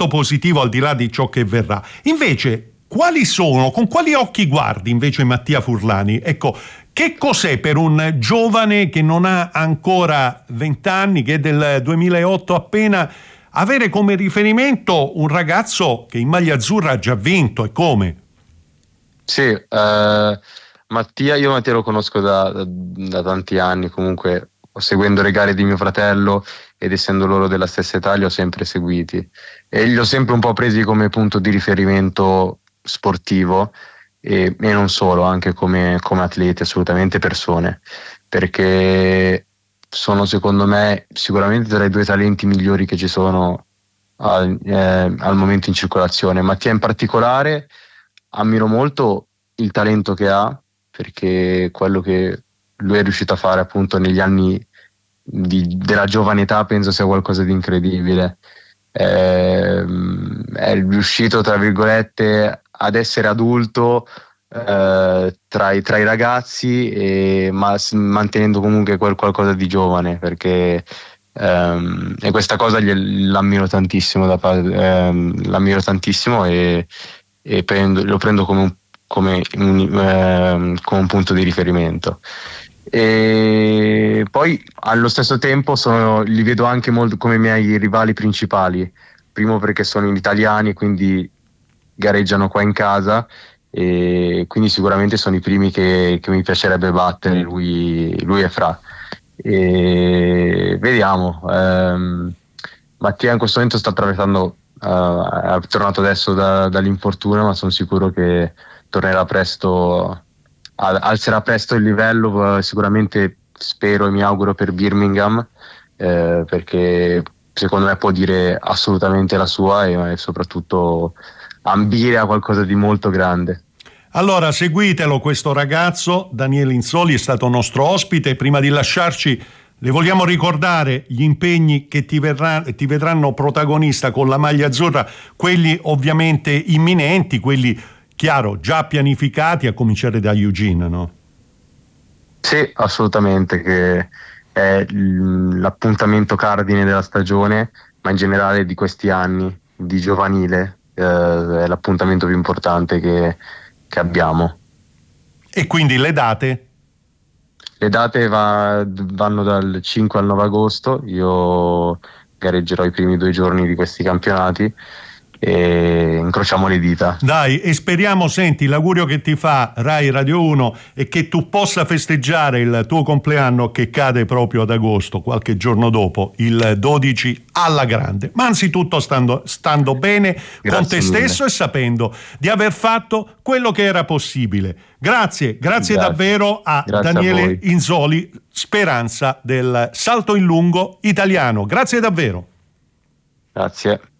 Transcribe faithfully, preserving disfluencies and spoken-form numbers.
molto positivo al di là di ciò che verrà. Invece, quali sono, con quali occhi guardi invece Mattia Furlani? Ecco, che cos'è per un giovane che non ha ancora vent'anni, che è del duemilaotto appena, avere come riferimento un ragazzo che in maglia azzurra ha già vinto, e come? Sì, eh, Mattia, io Mattia lo conosco da, da, da tanti anni, comunque seguendo le gare di mio fratello ed essendo loro della stessa età li ho sempre seguiti e li ho sempre un po' presi come punto di riferimento sportivo e, e non solo, anche come, come atleti, assolutamente persone, perché sono secondo me sicuramente tra i due talenti migliori che ci sono al, eh, al momento in circolazione. Mattia in particolare ammiro molto il talento che ha, perché quello che lui è riuscito a fare appunto negli anni di, della giovane età penso sia qualcosa di incredibile. Eh, è riuscito tra virgolette ad essere adulto eh, tra, i, tra i ragazzi e, ma mantenendo comunque quel qualcosa di giovane, perché ehm, e questa cosa gli, l'ammiro tantissimo da, ehm, l'ammiro tantissimo e, e prendo, lo prendo come un, come, un, ehm, come un punto di riferimento. E poi allo stesso tempo sono, li vedo anche molto come i miei rivali principali, primo perché sono italiani, quindi gareggiano qua in casa e quindi sicuramente sono i primi che, che mi piacerebbe battere, lui, lui e Fra. E vediamo, ehm, Mattia in questo momento sta attraversando, uh, è tornato adesso da, dall'infortunio, ma sono sicuro che tornerà presto, alzerà presto il livello, sicuramente spero e mi auguro per Birmingham, eh, perché secondo me può dire assolutamente la sua e, e soprattutto ambire a qualcosa di molto grande. Allora seguitelo questo ragazzo, Daniele Inzoli è stato nostro ospite. Prima di lasciarci le vogliamo ricordare gli impegni che ti, verrà, ti vedranno protagonista con la maglia azzurra, quelli ovviamente imminenti, quelli chiaro già pianificati, a cominciare da Eugene, no? Sì, assolutamente, che è l'appuntamento cardine della stagione, ma in generale di questi anni di giovanile, eh, è l'appuntamento più importante che, che abbiamo. E quindi le date? Le date va, vanno dal cinque al nove agosto, io gareggerò i primi due giorni di questi campionati e incrociamo le dita. Dai, e speriamo, senti, l'augurio che ti fa Rai Radio uno è che tu possa festeggiare il tuo compleanno che cade proprio ad agosto, qualche giorno dopo, il dodici alla grande, ma anzitutto stando, stando bene Grazie con te mille. stesso e sapendo di aver fatto quello che era possibile. Grazie, grazie, grazie. davvero a grazie Daniele a Inzoli, speranza del salto in lungo italiano. Grazie davvero. Grazie.